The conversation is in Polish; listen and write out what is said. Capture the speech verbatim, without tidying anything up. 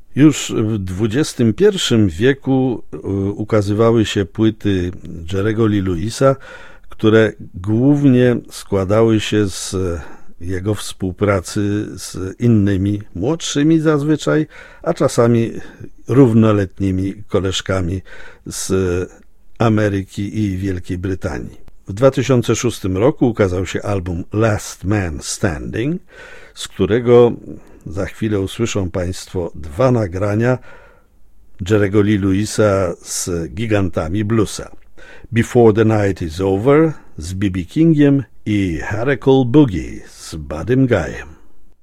Już w dwudziestym pierwszym wieku ukazywały się płyty Jerry'ego Lee Lewisa, które głównie składały się z jego współpracy z innymi, młodszymi zazwyczaj, a czasami równoletnimi koleżkami z Ameryki i Wielkiej Brytanii. W dwa tysiące szóstym roku ukazał się album Last Man Standing, z którego za chwilę usłyszą Państwo dwa nagrania Jerry'ego Lee Lewisa z gigantami bluesa. Before the Night is Over z B B Kingiem i Hurricane Boogie z Buddym Guyem.